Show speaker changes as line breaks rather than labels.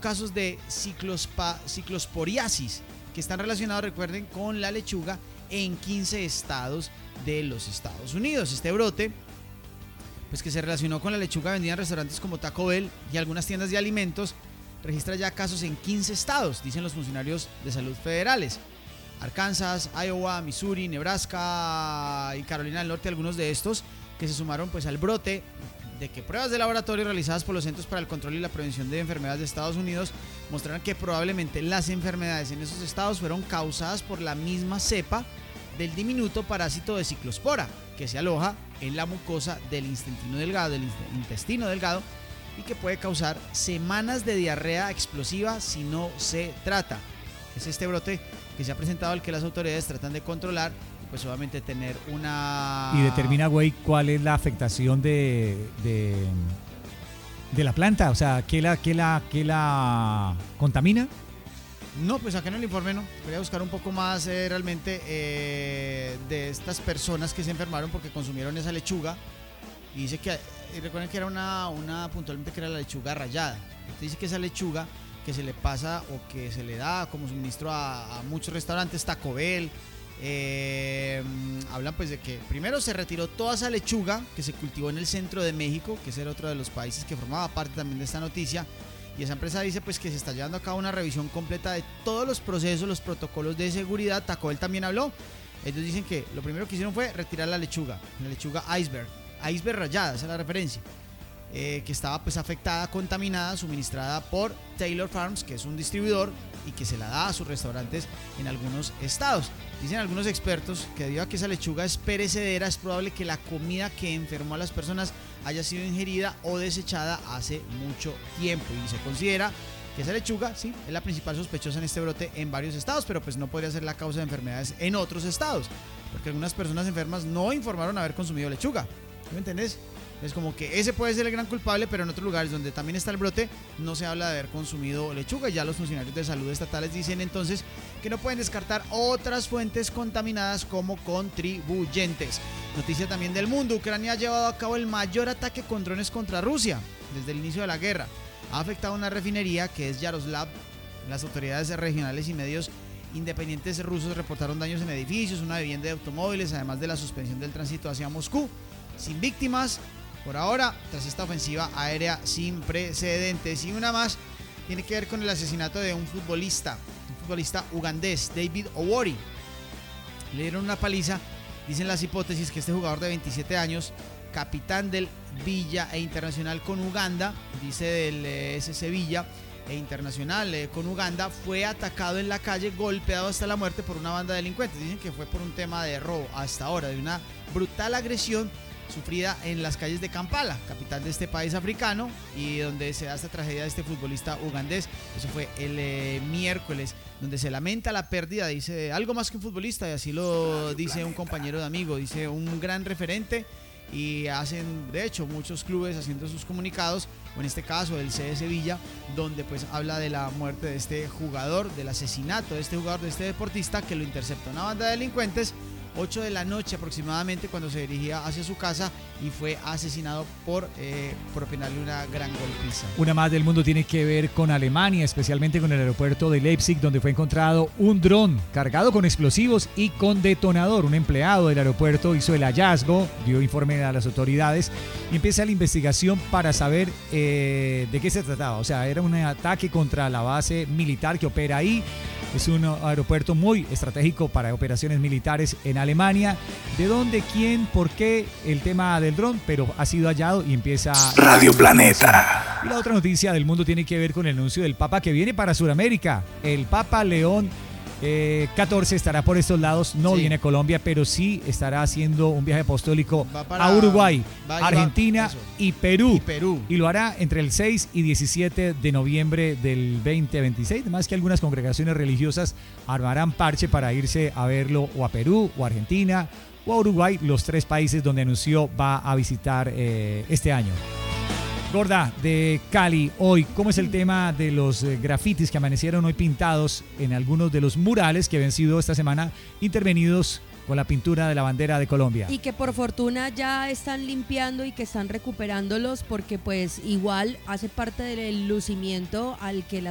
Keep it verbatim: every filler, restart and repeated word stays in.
casos de ciclospa, ciclosporiasis, que están relacionados, recuerden, con la lechuga en quince estados de los Estados Unidos. Este brote, pues que se relacionó con la lechuga vendida en restaurantes como Taco Bell y algunas tiendas de alimentos, registra ya casos en quince estados, dicen los funcionarios de salud federales. Arkansas, Iowa, Missouri, Nebraska y Carolina del Norte, algunos de estos que se sumaron pues al brote de que pruebas de laboratorio realizadas por los Centros para el Control y la Prevención de Enfermedades de Estados Unidos mostraron que probablemente las enfermedades en esos estados fueron causadas por la misma cepa del diminuto parásito de ciclospora, que se aloja en la mucosa del intestino delgado, del intestino delgado y que puede causar semanas de diarrea explosiva si no se trata. Es este brote que se ha presentado al que las autoridades tratan de controlar y pues obviamente tener una...
Y determina, güey, cuál es la afectación de, de, de la planta, o sea, ¿qué la, qué la, qué la contamina?
No, pues acá en el informe no. Voy a buscar un poco más eh, realmente eh, de estas personas que se enfermaron porque consumieron esa lechuga. Y dice que, y recuerden que era una, una puntualmente que era la lechuga rallada. Entonces dice que esa lechuga que se le pasa o que se le da como suministro a, a muchos restaurantes, Taco Bell, eh, hablan pues de que primero se retiró toda esa lechuga que se cultivó en el centro de México, que ese era otro de los países que formaba parte también de esta noticia. Y esa empresa dice pues que se está llevando a cabo una revisión completa de todos los procesos, los protocolos de seguridad. Taco Bell también habló. Ellos dicen que lo primero que hicieron fue retirar la lechuga, la lechuga iceberg, iceberg rallada, esa es la referencia, eh, que estaba pues afectada, contaminada, suministrada por Taylor Farms, que es un distribuidor y que se la da a sus restaurantes en algunos estados. Dicen algunos expertos que debido a que esa lechuga es perecedera, es probable que la comida que enfermó a las personas haya sido ingerida o desechada hace mucho tiempo y se considera que esa lechuga, sí, es la principal sospechosa en este brote en varios estados, pero pues no podría ser la causa de enfermedades en otros estados, porque algunas personas enfermas no informaron haber consumido lechuga. ¿Me entendés? Es como que ese puede ser el gran culpable, pero en otros lugares donde también está el brote no se habla de haber consumido lechuga. Ya los funcionarios de salud estatales dicen entonces que no pueden descartar otras fuentes contaminadas como contribuyentes. Noticia también del mundo: Ucrania ha llevado a cabo el mayor ataque con drones contra Rusia desde el inicio de la guerra. Ha afectado una refinería que es Yaroslav. Las autoridades regionales y medios independientes rusos reportaron daños en edificios, una vivienda de automóviles, además de la suspensión del tránsito hacia Moscú. Sin víctimas por ahora, tras esta ofensiva aérea sin precedentes. Y una más tiene que ver con el asesinato de un futbolista, un futbolista ugandés, David Owori. Le dieron una paliza. Dicen las hipótesis que este jugador de veintisiete años, capitán del Villa e Internacional con Uganda, dice del eh, S C Villa e Internacional eh, con Uganda, fue atacado en la calle, golpeado hasta la muerte por una banda de delincuentes. Dicen que fue por un tema de robo hasta ahora, de una brutal agresión sufrida en las calles de Kampala, capital de este país africano, y donde se da esta tragedia de este futbolista ugandés. Eso fue el eh, miércoles, donde se lamenta la pérdida, dice, algo más que un futbolista, y así lo dice un compañero de amigo, dice, un gran referente, y hacen, de hecho, muchos clubes haciendo sus comunicados, o en este caso el C S Villa, donde pues habla de la muerte de este jugador, del asesinato de este jugador, de este deportista, que lo interceptó una banda de delincuentes ocho de la noche aproximadamente, cuando se dirigía hacia su casa, y fue asesinado por eh, propinarle una gran golpiza.
Una más del mundo tiene que ver con Alemania, especialmente con el aeropuerto de Leipzig, donde fue encontrado un dron cargado con explosivos y con detonador. Un empleado del aeropuerto hizo el hallazgo, dio informe a las autoridades y empieza la investigación para saber eh, de qué se trataba. O sea, era un ataque contra la base militar que opera ahí. Es un aeropuerto muy estratégico para operaciones militares en Alemania. ¿De dónde, quién, por qué? El tema del dron, pero ha sido hallado y empieza...
Radio Planeta.
Y la otra noticia del mundo tiene que ver con el anuncio del Papa que viene para Sudamérica. El Papa León eh, catorce estará por estos lados, no sí. viene a Colombia, pero sí estará haciendo un viaje apostólico para, a Uruguay, va, Argentina va, y, Perú.
y Perú.
Y lo hará entre el seis y diecisiete de noviembre del veinte veintiséis. Además que algunas congregaciones religiosas armarán parche para irse a verlo o a Perú o a Argentina o a Uruguay, los tres países donde anunció va a visitar eh, este año. Gorda, de Cali, hoy, ¿cómo es el tema de los eh, grafitis que amanecieron hoy pintados en algunos de los murales que habían sido esta semana intervenidos con la pintura de la bandera de Colombia?
Y que por fortuna ya están limpiando y que están recuperándolos, porque pues igual hace parte del lucimiento al que la